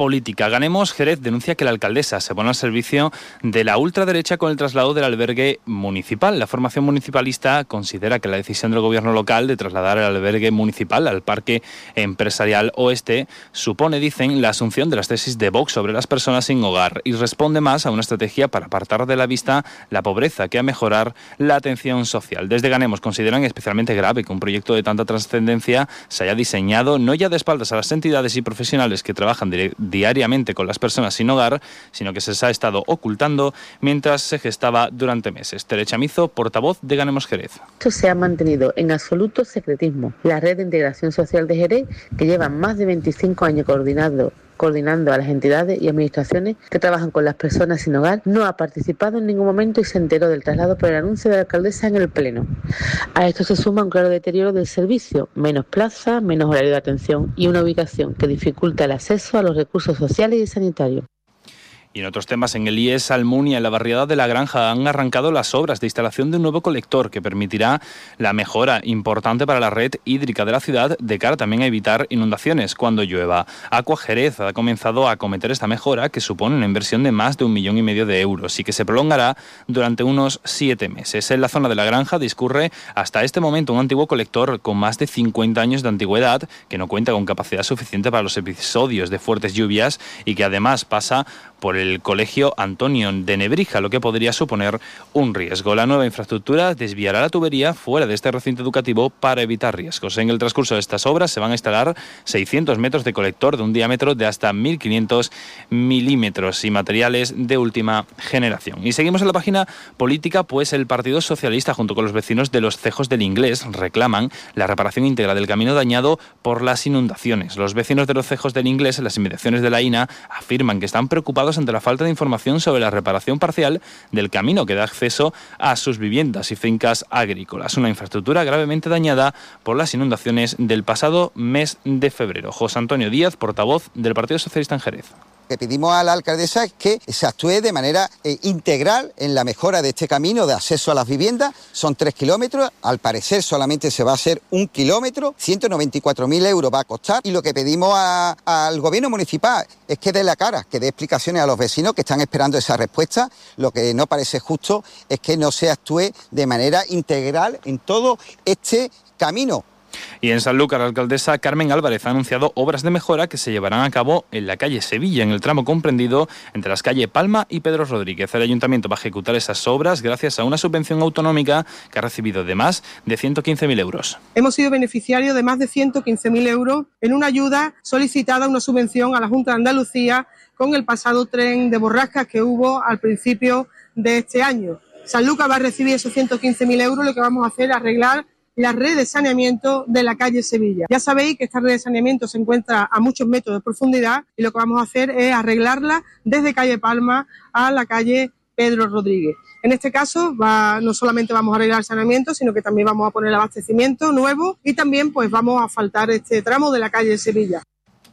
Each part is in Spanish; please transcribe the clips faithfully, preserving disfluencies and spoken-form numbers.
política. Ganemos Jerez denuncia que la alcaldesa se pone al servicio de la ultraderecha con el traslado del albergue municipal. La formación municipalista considera que la decisión del gobierno local de trasladar el albergue municipal al Parque Empresarial Oeste supone, dicen, la asunción de las tesis de Vox sobre las personas sin hogar y responde más a una estrategia para apartar de la vista la pobreza que a mejorar la atención social. Desde Ganemos consideran especialmente grave que un proyecto de tanta trascendencia se haya diseñado no ya de espaldas a las entidades y profesionales que trabajan diariamente con las personas sin hogar, sino que se les ha estado ocultando mientras se gestaba durante meses. Tere Chamizo, portavoz de Ganemos Jerez. Esto se ha mantenido en absoluto secretismo. La Red de Integración Social de Jerez, que lleva más de veinticinco años coordinando coordinando a las entidades y administraciones que trabajan con las personas sin hogar, no ha participado en ningún momento y se enteró del traslado por el anuncio de la alcaldesa en el Pleno. A esto se suma un claro deterioro del servicio, menos plazas, menos horario de atención y una ubicación que dificulta el acceso a los recursos sociales y sanitarios. Y en otros temas, en el I E S Almunia, en la barriada de La Granja, han arrancado las obras de instalación de un nuevo colector que permitirá la mejora importante para la red hídrica de la ciudad, de cara también a evitar inundaciones cuando llueva. Aqua Jerez ha comenzado a acometer esta mejora, que supone una inversión de más de un millón y medio de euros y que se prolongará durante unos siete meses. En la zona de La Granja discurre hasta este momento un antiguo colector con más de cincuenta años de antigüedad, que no cuenta con capacidad suficiente para los episodios de fuertes lluvias y que además pasa por el colegio Antonio de Nebrija, lo que podría suponer un riesgo. La nueva infraestructura desviará la tubería fuera de este recinto educativo para evitar riesgos. En el transcurso de estas obras se van a instalar seiscientos metros de colector de un diámetro de hasta mil quinientos milímetros y materiales de última generación. Y seguimos en la página política, pues el Partido Socialista, junto con los vecinos de los Cejos del Inglés, reclaman la reparación íntegra del camino dañado por las inundaciones. Los vecinos de los Cejos del Inglés, en las inmediaciones de la I N A, afirman que están preocupados ante la falta de información sobre la reparación parcial del camino que da acceso a sus viviendas y fincas agrícolas. Una infraestructura gravemente dañada por las inundaciones del pasado mes de febrero. José Antonio Díaz, portavoz del Partido Socialista en Jerez. Lo que pedimos a la alcaldesa es que se actúe de manera eh, integral en la mejora de este camino de acceso a las viviendas. Son tres kilómetros, al parecer solamente se va a hacer un kilómetro, ciento noventa y cuatro mil euros va a costar, y lo que pedimos a, al gobierno municipal es que dé la cara, que dé explicaciones a los vecinos que están esperando esa respuesta. Lo que no parece justo es que no se actúe de manera integral en todo este camino. Y en Sanlúcar, la alcaldesa Carmen Álvarez ha anunciado obras de mejora que se llevarán a cabo en la calle Sevilla, en el tramo comprendido entre las calles Palma y Pedro Rodríguez. El ayuntamiento va a ejecutar esas obras gracias a una subvención autonómica que ha recibido de más de ciento quince mil euros. Hemos sido beneficiarios de más de ciento quince mil euros en una ayuda solicitada, una subvención a la Junta de Andalucía con el pasado tren de borrascas que hubo al principio de este año. Sanlúcar va a recibir esos ciento quince mil euros. Lo que vamos a hacer es arreglar la red de saneamiento de la calle Sevilla. Ya sabéis que esta red de saneamiento se encuentra a muchos metros de profundidad y lo que vamos a hacer es arreglarla desde calle Palma a la calle Pedro Rodríguez. En este caso, va, no solamente vamos a arreglar el saneamiento, sino que también vamos a poner abastecimiento nuevo y también pues vamos a asfaltar este tramo de la calle Sevilla.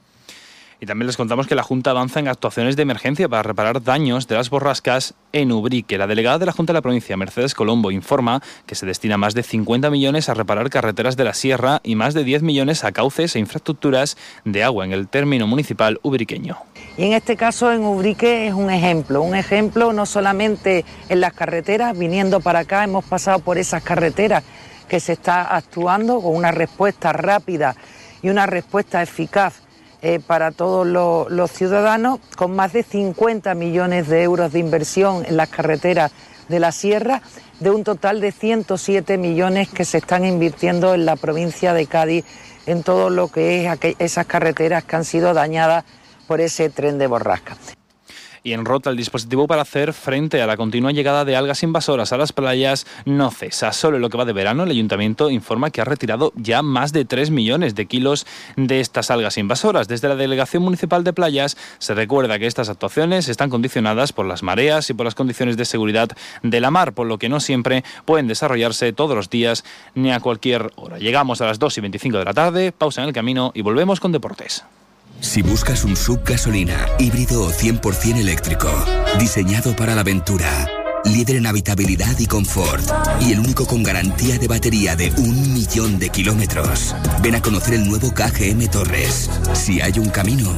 Y también les contamos que la Junta avanza en actuaciones de emergencia para reparar daños de las borrascas en Ubrique. La delegada de la Junta de la Provincia, Mercedes Colombo, informa que se destina más de cincuenta millones a reparar carreteras de la Sierra y más de diez millones a cauces e infraestructuras de agua en el término municipal ubriqueño. Y en este caso en Ubrique es un ejemplo, un ejemplo no solamente en las carreteras, viniendo para acá hemos pasado por esas carreteras que se está actuando con una respuesta rápida y una respuesta eficaz Eh, para todos los, los ciudadanos, con más de cincuenta millones de euros de inversión en las carreteras de la Sierra, de un total de ciento siete millones que se están invirtiendo en la provincia de Cádiz en todo lo que es aqu- esas carreteras que han sido dañadas por ese tren de borrasca. Y en Rota, el dispositivo para hacer frente a la continua llegada de algas invasoras a las playas no cesa. Solo en lo que va de verano, el Ayuntamiento informa que ha retirado ya más de tres millones de kilos de estas algas invasoras. Desde la Delegación Municipal de Playas se recuerda que estas actuaciones están condicionadas por las mareas y por las condiciones de seguridad de la mar, por lo que no siempre pueden desarrollarse todos los días ni a cualquier hora. Llegamos a las dos y veinticinco de la tarde, pausa en el camino y volvemos con deportes. Si buscas un S U V gasolina, híbrido o cien por ciento eléctrico, diseñado para la aventura, líder en habitabilidad y confort, y el único con garantía de batería de un millón de kilómetros, ven a conocer el nuevo K G M Torres. Si hay un camino,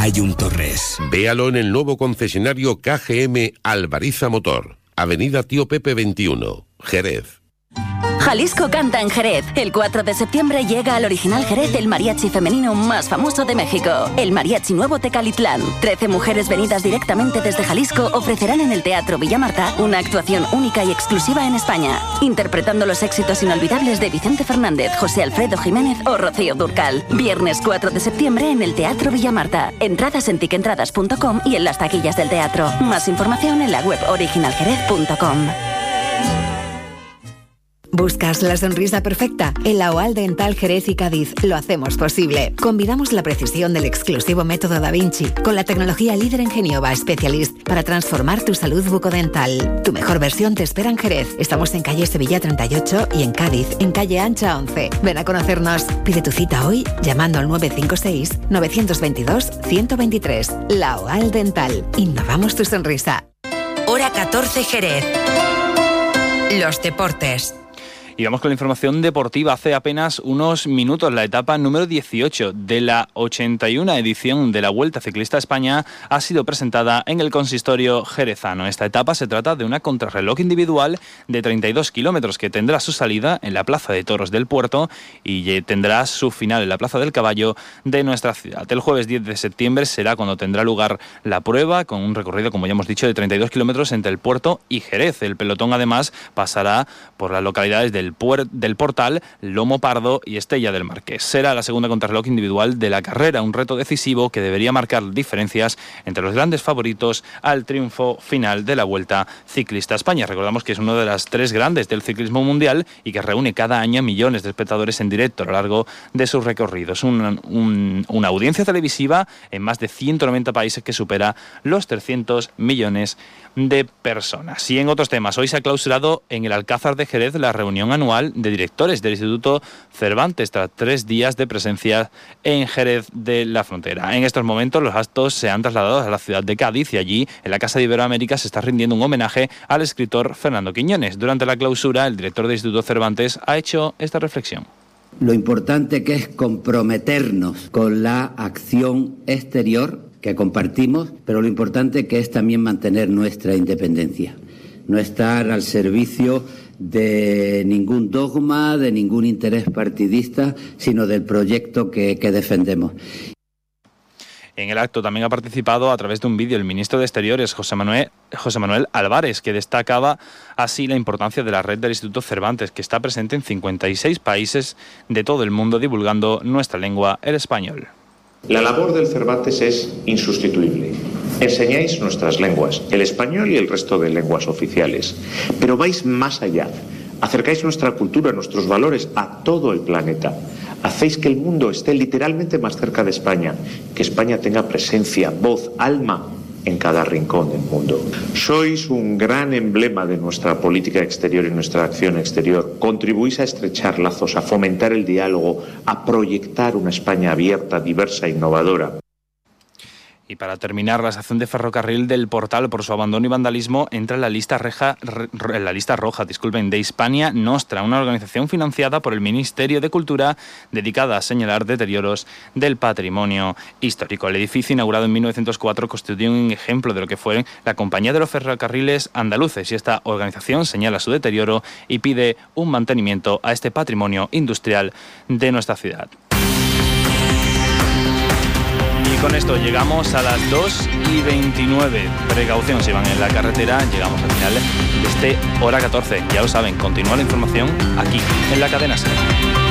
Ayun Torres. Véalo en el nuevo concesionario K G M Alvariza Motor, Avenida Tío Pepe veintiuno, Jerez. Jalisco canta en Jerez. El cuatro de septiembre llega al Original Jerez el mariachi femenino más famoso de México, el Mariachi Nuevo Tecalitlán. Trece mujeres venidas directamente desde Jalisco ofrecerán en el Teatro Villamarta una actuación única y exclusiva en España, interpretando los éxitos inolvidables de Vicente Fernández, José Alfredo Jiménez o Rocío Dúrcal. Viernes cuatro de septiembre en el Teatro Villamarta. Entradas en tiquentradas punto com y en las taquillas del teatro. Más información en la web original jerez punto com. ¿Buscas la sonrisa perfecta? En la OAL Dental Jerez y Cádiz lo hacemos posible. Combinamos la precisión del exclusivo método Da Vinci con la tecnología líder en Geniova Specialist para transformar tu salud bucodental. Tu mejor versión te espera en Jerez. Estamos en calle Sevilla treinta y ocho y en Cádiz, en calle Ancha once. Ven a conocernos. Pide tu cita hoy llamando al nueve cinco seis, nueve dos dos, uno cero dos tres. La OAL Dental. Innovamos tu sonrisa. Hora catorce Jerez. Los deportes. Y vamos con la información deportiva. Hace apenas unos minutos la etapa número dieciocho de la ochenta y una edición de la Vuelta Ciclista a España ha sido presentada en el consistorio jerezano. Esta etapa se trata de una contrarreloj individual de treinta y dos kilómetros que tendrá su salida en la Plaza de Toros del Puerto y tendrá su final en la Plaza del Caballo de nuestra ciudad. El jueves diez de septiembre será cuando tendrá lugar la prueba, con un recorrido, como ya hemos dicho, de treinta y dos kilómetros entre el Puerto y Jerez. El pelotón además pasará por las localidades de Del, puer- del Portal, Lomo Pardo y Estella del Marqués. Será la segunda contrarreloj individual de la carrera, un reto decisivo que debería marcar diferencias entre los grandes favoritos al triunfo final de la Vuelta Ciclista a España. Recordamos que es uno de las tres grandes del ciclismo mundial y que reúne cada año a millones de espectadores en directo a lo largo de sus recorridos. Un, un, una audiencia televisiva en más de ciento noventa países que supera los trescientos millones de personas. Y en otros temas, hoy se ha clausurado en el Alcázar de Jerez la reunión anual de directores del Instituto Cervantes tras tres días de presencia en Jerez de la Frontera. En estos momentos los actos se han trasladado a la ciudad de Cádiz y allí en la Casa de Iberoamérica se está rindiendo un homenaje al escritor Fernando Quiñones. Durante la clausura, el director del Instituto Cervantes ha hecho esta reflexión. Lo importante que es comprometernos con la acción exterior que compartimos, pero lo importante que es también mantener nuestra independencia, no estar al servicio de ningún dogma, de ningún interés partidista, sino del proyecto que, que defendemos. En el acto también ha participado a través de un vídeo el ministro de Exteriores, José Manuel, José Manuel Álvarez, que destacaba así la importancia de la red del Instituto Cervantes, que está presente en cincuenta y seis países de todo el mundo divulgando nuestra lengua, el español. La labor del Cervantes es insustituible. Enseñáis nuestras lenguas, el español y el resto de lenguas oficiales, pero vais más allá. Acercáis nuestra cultura, nuestros valores a todo el planeta. Hacéis que el mundo esté literalmente más cerca de España, que España tenga presencia, voz, alma en cada rincón del mundo. Sois un gran emblema de nuestra política exterior y nuestra acción exterior. Contribuís a estrechar lazos, a fomentar el diálogo, a proyectar una España abierta, diversa e innovadora. Y para terminar, la estación de ferrocarril del Portal, por su abandono y vandalismo, entra en la lista, reja, en la lista roja disculpen, de Hispania Nostra, una organización financiada por el Ministerio de Cultura dedicada a señalar deterioros del patrimonio histórico. El edificio, inaugurado en mil novecientos cuatro, constituye un ejemplo de lo que fue la Compañía de los Ferrocarriles Andaluces, y esta organización señala su deterioro y pide un mantenimiento a este patrimonio industrial de nuestra ciudad. Y con esto llegamos a las dos y veintinueve. Precaución si van en la carretera, llegamos al final de este Hora catorce. Ya lo saben, continúa la información aquí, en la cadena SER.